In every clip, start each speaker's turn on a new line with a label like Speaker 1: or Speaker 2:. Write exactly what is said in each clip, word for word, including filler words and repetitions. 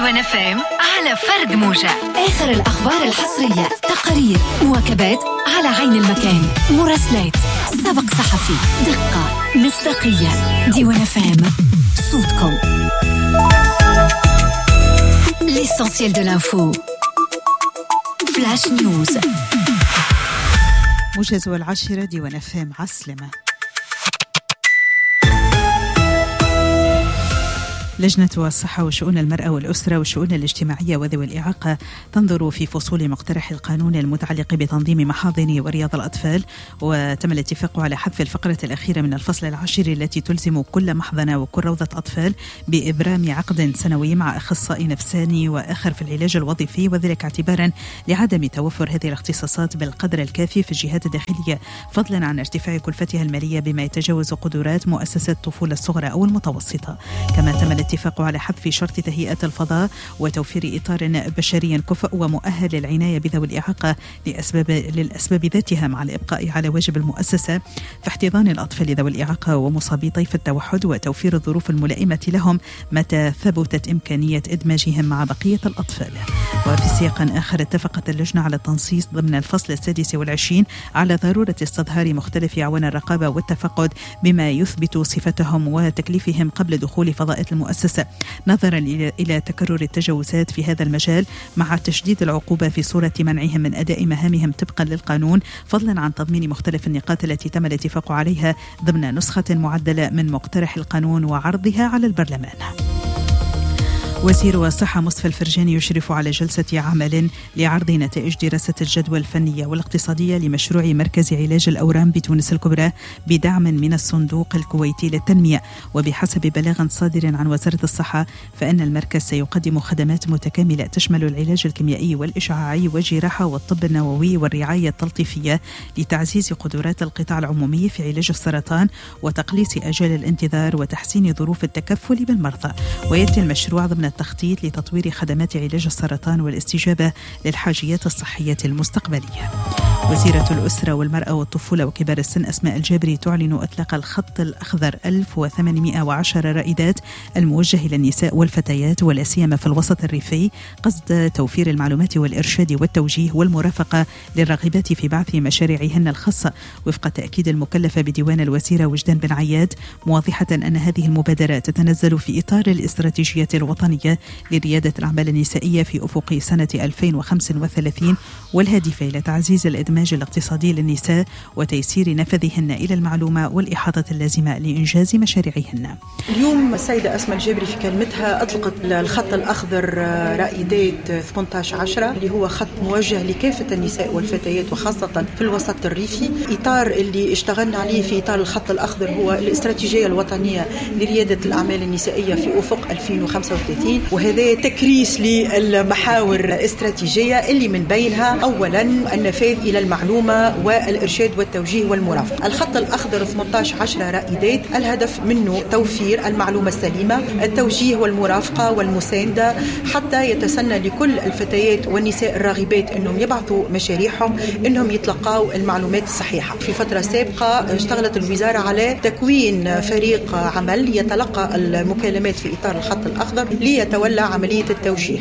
Speaker 1: ديوان اف ام على فرد موجة.
Speaker 2: آخر الأخبار الحصرية، تقارير، مواكبات على عين المكان، مراسلات، سبق صحفي، دقة، مصداقية. ديوان اف ام، صوتكم. L'essentiel de l'info. Flash News.
Speaker 3: موجز والعاشرة. ديوان اف ام عسلمة. لجنة الصحة وشؤون المرأة والأسرة والشؤون الاجتماعية وذوي الإعاقة تنظر في فصول مقترح القانون المتعلق بتنظيم محاضن ورياض الأطفال، وتم الاتفاق على حذف الفقرة الأخيرة من الفصل العاشر التي تلزم كل محضنة وكل روضة أطفال بإبرام عقد سنوي مع أخصائي نفساني وآخر في العلاج الوظيفي، وذلك اعتبارا لعدم توفر هذه الاختصاصات بالقدر الكافي في الجهات الداخلية، فضلا عن ارتفاع كلفتها المالية بما يتجاوز قدرات مؤسسات الطفولة الصغرى أو المتوسطة. كما تم الاتفاق على حذف شرط تهيئة الفضاء وتوفير إطار بشري كفء ومؤهل للعناية بذوي الإعاقة لأسباب للأسباب ذاتها، مع الإبقاء على واجب المؤسسة في احتضان الأطفال ذوي الإعاقة ومصابي طيف التوحد وتوفير الظروف الملائمة لهم متى ثبتت إمكانية إدماجهم مع بقية الأطفال. وفي سياق آخر، اتفقت اللجنة على التنصيص ضمن الفصل السادس والعشرين على ضرورة استظهار مختلف أعوان الرقابة والتفقد بما يثبت صفتهم وتكليفهم قبل دخول فضاء المؤسسة، نظرا إلى تكرر التجاوزات في هذا المجال، مع تشديد العقوبة في صورة منعهم من أداء مهامهم طبقا للقانون، فضلا عن تضمين مختلف النقاط التي تم الاتفاق عليها ضمن نسخة معدلة من مقترح القانون وعرضها على البرلمان. وزير الصحة مصطفى الفرجاني يشرف على جلسة عمل لعرض نتائج دراسة الجدوى الفنية والاقتصادية لمشروع مركز علاج الأورام بتونس الكبرى بدعم من الصندوق الكويتي للتنمية. وبحسب بلاغ صادر عن وزارة الصحة، فإن المركز سيقدم خدمات متكاملة تشمل العلاج الكيميائي والإشعاعي والجراحة والطب النووي والرعاية التلطيفية لتعزيز قدرات القطاع العمومي في علاج السرطان وتقليص أجال الانتظار وتحسين ظروف التكفل بالمرضى. ويأتي المشروع ضمن التخطيط لتطوير خدمات علاج السرطان والاستجابة للحاجيات الصحية المستقبلية. وزيرة الأسرة والمرأة والطفولة وكبار السن أسماء الجابري تعلن إطلاق الخط الأخضر ألف وثمانمائة وعشرة رائدات الموجه إلى النساء والفتيات ولا سيما في الوسط الريفي، قصد توفير المعلومات والإرشاد والتوجيه والمرافقة للراغبات في بعث مشاريعهن الخاصة، وفق تأكيد المكلفة بديوان الوزيرة وجدان بن عياد، موضحة أن هذه المبادرة تتنزل في إطار الاستراتيجية الوطنية لريادة الأعمال النسائية في أفق سنة ألفين وخمسة وثلاثين، والهادفة إلى تعزيز الإدماج الاقتصادي للنساء وتيسير نفذهن إلى المعلومة والإحاطة اللازمة لإنجاز مشاريعهن.
Speaker 4: اليوم السيدة أسماء الجابري في كلمتها أطلقت الخط الأخضر رائدات ثمانية عشر عشرة، اللي هو خط موجه لكافة النساء والفتيات وخاصة في الوسط الريفي. إطار اللي اشتغلنا عليه في إطار الخط الأخضر هو الاستراتيجية الوطنية لريادة الأعمال النسائية في أفق ألفين وخمسة وثلاثين، وهذا تكريس للمحاور استراتيجية اللي من بينها أولا النفاذ إلى المعلومة والإرشاد والتوجيه والمرافقة. الخط الأخضر ثمانية عشر عشرة رائدات، الهدف منه توفير المعلومة السليمة، التوجيه والمرافقة والمساندة، حتى يتسنى لكل الفتيات والنساء الراغبات أنهم يبعثوا مشاريعهم أنهم يتلقوا المعلومات الصحيحة. في فترة سابقة اشتغلت الوزارة على تكوين فريق عمل يتلقى المكالمات في إطار الخط الأخضر ليتولى عملية التوجيه.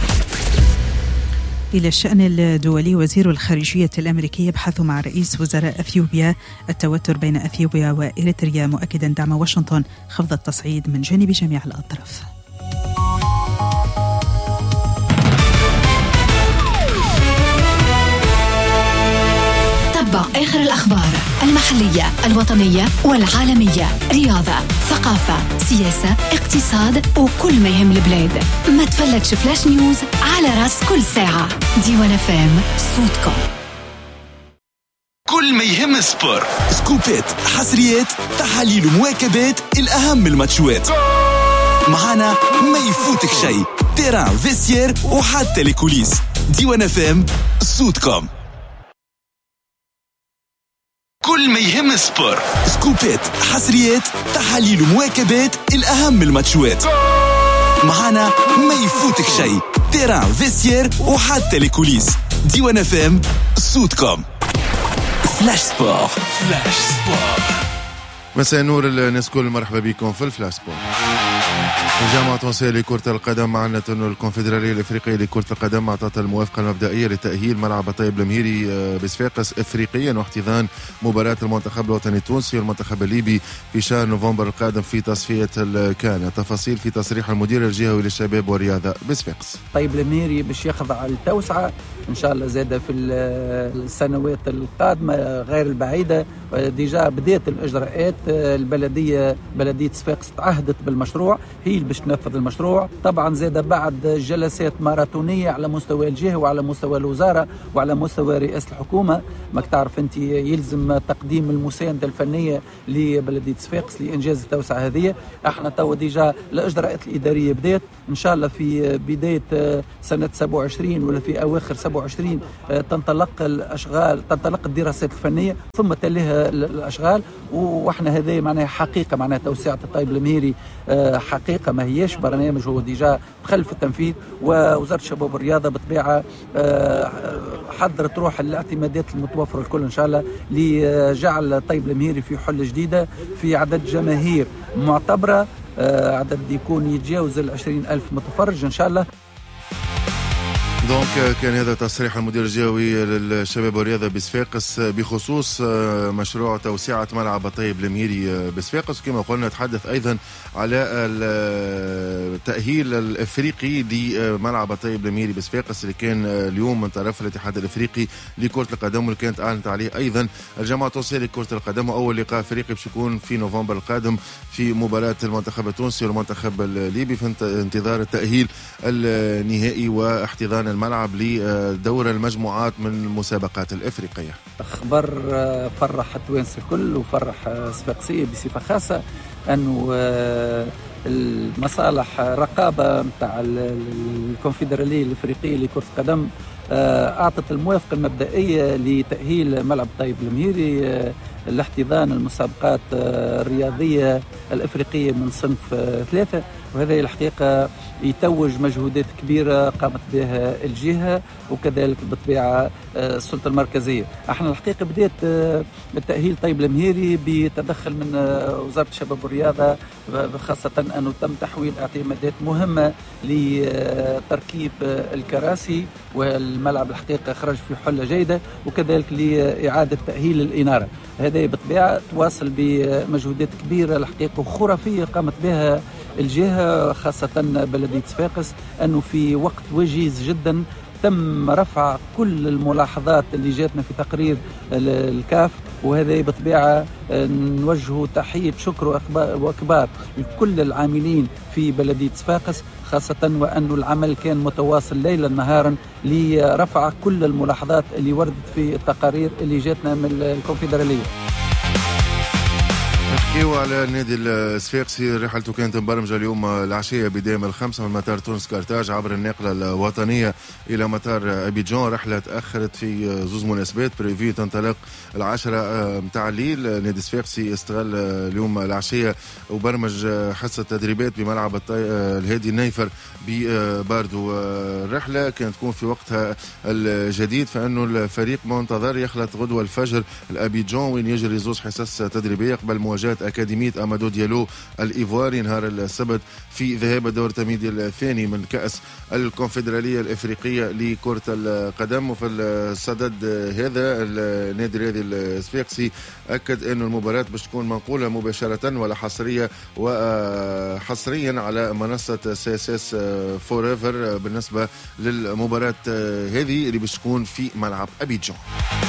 Speaker 3: إلى الشأن الدولي، وزير الخارجية الأمريكي يبحث مع رئيس وزراء أثيوبيا التوتر بين أثيوبيا وإريتريا، مؤكدا دعم واشنطن خفض التصعيد من جانب جميع الأطراف.
Speaker 2: تتبع آخر الأخبار المحلية الوطنية والعالمية، رياضة، ثقافة، سياسة، اقتصاد وكل ما يهم البلاد. ما تفلتش فلاش نيوز على راس كل ساعة. ديوان اف ام، صوتكم.
Speaker 5: كل ما يهم السبور، سكوبات، حصريات، تحاليل ومواكبات الأهم الماتشات. معنا ما يفوتك شيء، تيران، فيستير وحتى الكوليس. ديوان اف ام، صوتكم. كل ما يهم السبور، سكوبات، حصريات، تحاليل ومواكبات الأهم الماتشات. معنا ما يفوتك شيء، تيران، فيستير وحتى الكوليس. ديوان اف ام، صوتكم. فلاش سبور. فلاش سبور.
Speaker 6: مساء نور الناس كل، مرحبا بكم في الفلاش سبور. الجامعة التونسية لكرة القدم أعلنت أن الكونفدرالية الإفريقية لكرة القدم أعطت الموافقة المبدئية لتأهيل ملعب طيب المهيري بصفاقس إفريقيا واحتضان مباراة المنتخب الوطني التونسي والمنتخب الليبي في شهر نوفمبر القادم في تصفية الكان. التفاصيل في تصريح المدير الجهوي للشباب والرياضة بصفاقس.
Speaker 7: طيب المهيري باش يخضع للتوسعة إن شاء الله زادة في السنوات القادمة غير البعيدة. ديجا بدأت الإجراءات، البلدية بلدية صفاقس تعهدت بالمشروع، هي باش تنفذ المشروع. طبعا زاد بعد جلسات ماراثونية على مستوى الجهة وعلى مستوى الوزارة وعلى مستوى رئاسة الحكومة. ما تعرف أنت يلزم تقديم المساندة الفنية لبلدية صفاقس لإنجاز التوسعة هذه. احنا تو ديجا الإجراءات الإدارية بدأت إن شاء الله في بداية سنة سبعة وعشرين ولا في أواخر سبعة وعشرين تنطلق الأشغال، تنطلق الدراسات الفنية ثم تليها الأشغال. وإحنا هذا معناها حقيقة، معناها توسعة الطيب المهيري حقيقة، ما هيش برنامج، هو ديجا دخل في التنفيذ. ووزارة الشباب والرياضة بطبيعة حضرت روح الاعتمادات المتوفرة الكل إن شاء الله لجعل الطيب المهيري في حلة جديدة في عدد جماهير معتبرة، عدد يكون يتجاوز العشرين ألف متفرج إن شاء الله.
Speaker 6: دونك كان هذا تصريح المدير الجهوي للشباب والرياضة بصفاقس بخصوص مشروع توسعة ملعب طيب المهيري بصفاقس. كما قلنا نتحدث أيضا على التأهيل الإفريقي لملعب طيب المهيري بصفاقس اللي كان اليوم من طرف الاتحاد الإفريقي لكرة القدم واللي كانت أعلنت عليه أيضا الجامعة التونسية لكرة القدم. أول لقاء إفريقي باش يكون في نوفمبر القادم في مباراة المنتخب التونسي والمنتخب الليبي في انتظار التأهيل النهائي واحتضان الملعب لدور المجموعات من المسابقات الإفريقية.
Speaker 7: أخبار فرح التوانسة الكل وفرح صفاقسية بصفة خاصة أنه المصالح رقابة متاع الكونفدرالية الإفريقية لكرة القدم أعطت الموافقة المبدئية لتأهيل ملعب طيب المهيري لاحتضان المسابقات الرياضية الإفريقية من صنف ثلاثة. وهذا الحقيقة يتوج مجهودات كبيرة قامت بها الجهة وكذلك بالطبيعة السلطة المركزية. احنا الحقيقة بدأت التأهيل طيب المهيري بتدخل من وزارة الشباب والرياضة، خاصة أنه تم تحويل اعتمادات مهمة لتركيب الكراسي، والملعب الحقيقة خرج في حلة جيدة، وكذلك لإعادة تأهيل الإنارة. هذا بالطبيعة تواصل بمجهودات كبيرة الحقيقة وخرافية قامت بها الجهة خاصة بلدية صفاقس، أنه في وقت وجيز جدا تم رفع كل الملاحظات اللي جاتنا في تقرير الكاف. وهذا بطبيعة نوجه تحية شكر وأكبر لكل العاملين في بلدية صفاقس، خاصة وأن العمل كان متواصل ليلا نهارا لرفع كل الملاحظات اللي وردت في التقارير اللي جاتنا من الكونفدرالية.
Speaker 6: نحكيو على النادي الصفاقسي. رحلته كانت مبرمجة اليوم العشية بداية من الخمسة من مطار تونس كارتاج عبر الناقلة الوطنية إلى مطار أبيجان. رحلة تأخرت في زوز مناسبات، بريفي تنطلق العشرة متاع الليل. النادي الصفاقسي استغل اليوم العشية وبرمج حصة تدريبات بملعب الهادي النيفر بباردو. الرحلة كانت تكون في وقتها الجديد، فإنه الفريق منتظر يخلط غدوة الفجر الأبيجان وين يجري زوز حصص تدريبية قبل مواجهة أكاديمية أمادو ديالو الإيفواري نهار السبت في ذهاب الدور التمهيدي الثاني من كأس الكونفدرالية الإفريقية لكرة القدم. وفي الصدد هذا النادي الرياضي الصفاقسي أكد أن المباراة باش تكون منقولة مباشرة ولا حصرية وحصريا على منصة سي اس اس فوريفر بالنسبة للمباراة هذه اللي باش تكون في ملعب أبيجان.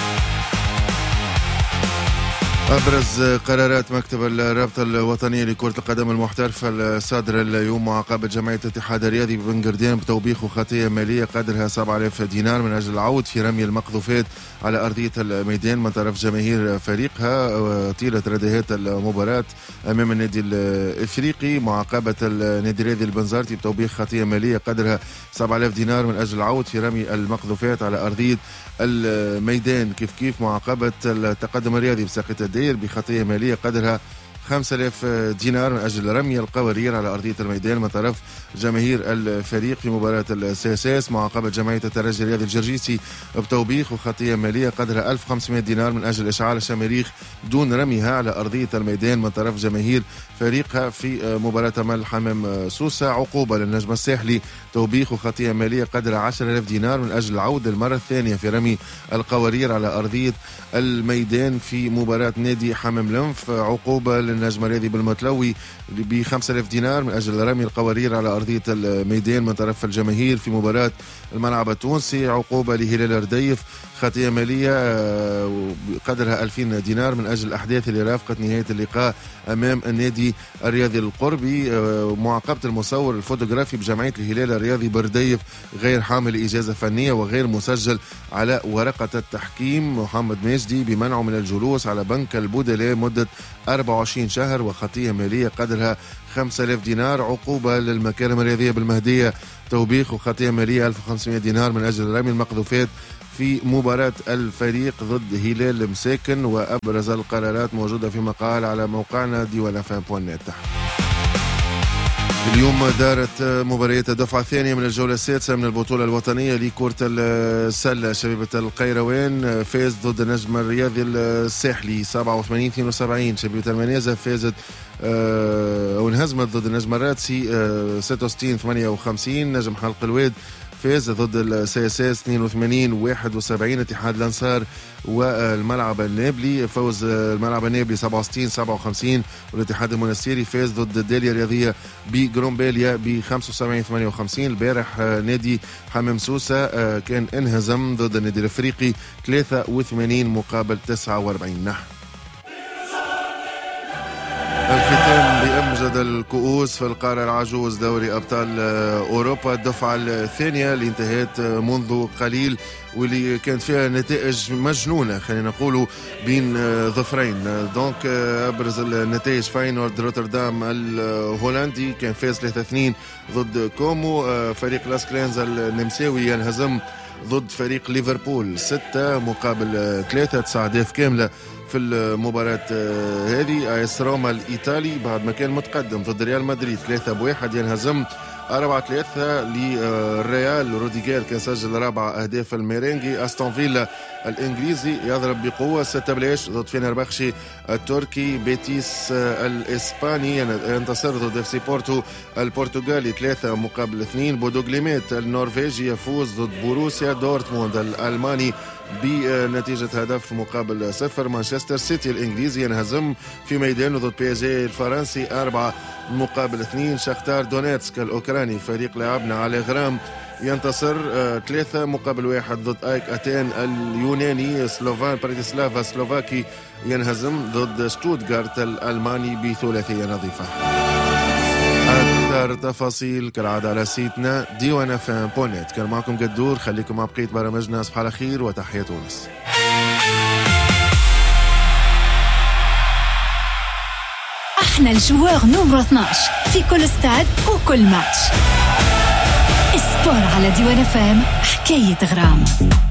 Speaker 6: أبرز قرارات مكتب الرابطة الوطنية لكرة القدم المحترفة الصادرة اليوم معاقبة جمعية الاتحاد الرياضي بن قردان بتوبيخ وخطية مالية قدرها سبعة آلاف دينار من أجل العود في رمي المقذوفات على أرضية الميدان من طرف جماهير فريقها طيلة رديهات المباراة أمام النادي الإفريقي. معاقبة النادي الرياضي البنزرتي بتوبيخ خطية مالية قدرها سبعة آلاف دينار من أجل العود في رمي المقذوفات على أرضية الميدان. كيف كيف معاقبة التقدم الرياضي بساقية الدير بخطية مالية قدرها خمسة آلاف دينار من أجل رمي القوارير على أرضية الميدان من طرف جماهير الفريق في مباراة السياساس. معاقبة جمعية الترجي الرياضي الجرجيسي بتوبيخ وخطية مالية قدرها ألف وخمسمائة دينار من أجل إشعال الشماريخ دون رميها على أرضية الميدان من طرف جماهير فريقها في مباراة مال حمام سوسة. عقوبة للنجم الساحلي توبيخ وخطية مالية قدرها عشرة آلاف دينار من أجل العودة المرة الثانية في رمي القوارير على أرضية الميدان في مباراة نادي حمام لنف. عقوبة للنجم الرياضي بالمتلوي ب خمسة آلاف دينار من أجل رمي القوارير على أرضية الميدان من طرف الجماهير في مباراة الملعب التونسي. عقوبة لهلال رديف خطية مالية قدرها ألفين دينار من أجل الأحداث اللي رافقت نهاية اللقاء أمام النادي الرياضي القربي. معاقبة المصور الفوتوغرافي بجمعية الهلال الرياضي برديف غير حامل إجازة فنية وغير مسجل على ورقة التحكيم محمد ماجدي بمنعه من الجلوس على بنك البدلاء مدة أربعة وعشرين شهر وخطية مالية قدرها خمسة آلاف دينار. عقوبة للمكارم الرياضية بالمهدية توبيخ وخطية مالية ألف وخمسمائة دينار من أجل رمي المقذوفات في مباراة الفريق ضد هلال مساكن. وأبرز القرارات موجودة في مقال على موقعنا ديوان اف ام دوت نت. اليوم دارت مباريات الدفعة الثانية من الجولة السادسة من البطولة الوطنية لكرة السلة. شبيبة القيروان فاز ضد النجم الرياضي الساحلي سبعة وثمانين اثنين وسبعين. شبيبة المنازة فازت أو انهزمت ضد النجم الرادسي ستة وستين ثمانية وخمسين. نجم حلق الواد فاز ضد السياساس اثنين وثمانين واحد وسبعين. اتحاد الانصار والملعب النابلي فوز الملعب النابلي سبعة وستين سبعة وخمسين. والاتحاد المنستيري فاز ضد الداليا الرياضية بجرومباليا ب خمسة وسبعين ثمانية وخمسين. البارح نادي حمام سوسة كان انهزم ضد النادي الافريقي ثلاثة وثمانين مقابل تسعة وأربعين. نحو الختام بأمجد الكؤوس في القارة العجوز دوري أبطال أوروبا الدفعة الثانية اللي انتهت منذ قليل واللي كانت فيها نتائج مجنونة خلينا نقولوا بين ظفرين. دونك أبرز النتائج فاينورد روتردام الهولندي كان فاز ثلاثة اثنين ضد كومو. فريق لاسكلينز النمساوي ينهزم ضد فريق ليفربول ستة مقابل ثلاثة. تسعة أهداف كاملة في المباراة هذه. آيس روما الإيطالي بعد ما كان متقدم ضد ريال مدريد ثلاثة بواحد ينهزم أربعة ثلاثة للريال. روديجير كان سجل رابع أهداف الميرينجي. أستون فيلا الإنجليزي يضرب بقوة ستة بلاش ضد فينربخشي التركي. بيتيس الإسباني ينتصر ضد اف سي بورتو البرتغالي ثلاثة مقابل اثنين. بودو جليميت النرويجي يفوز ضد بوروسيا دورتموند الألماني بنتيجة هدف مقابل صفر. مانشستر سيتي الإنجليزي ينهزم في ميدانه ضد بي اس جي الفرنسي أربعة مقابل اثنين. شختار دونيتسك الأوكراني فريق لعبنا على غرام ينتصر ثلاثة مقابل واحد ضد آيك أتين اليوناني. سلوفان براتيسلافا سلوفاكي ينهزم ضد شتوتغارت الألماني بثلاثية نظيفة. أكثر تفاصيل كالعادة على سيتنا ديوان اف ام دوت نت. كان معكم قدور، خليكم مع بقية برامجنا. صباح على خير وتحية تونس.
Speaker 2: احنا الجوار نمرو اثناش في كل استاد وكل ماتش. اسبور على ديوان اف ام حكاية غرام.